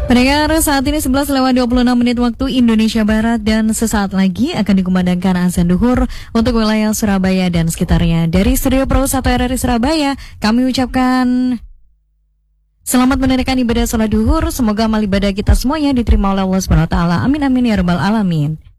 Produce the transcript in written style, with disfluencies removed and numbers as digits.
Pendengar, saat ini 11:26 waktu Indonesia Barat dan sesaat lagi akan dikumandangkan azan duhur untuk wilayah Surabaya dan sekitarnya. Dari Studio Pro 1 RRI Surabaya, kami ucapkan selamat menunaikan ibadah sholat duhur. Semoga amal ibadah kita semuanya diterima oleh Allah SWT. Amin amin ya rabbal alamin.